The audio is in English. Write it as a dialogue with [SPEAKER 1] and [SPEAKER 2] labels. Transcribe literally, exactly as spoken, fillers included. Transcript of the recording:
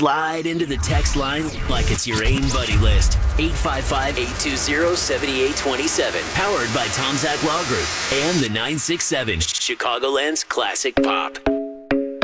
[SPEAKER 1] Slide into the text line like it's your AIM buddy list. eight five five, eight two zero, seven eight two seven. Powered by Tom Zach Law Group and the nine six seven Chicagoland's Classic Pop.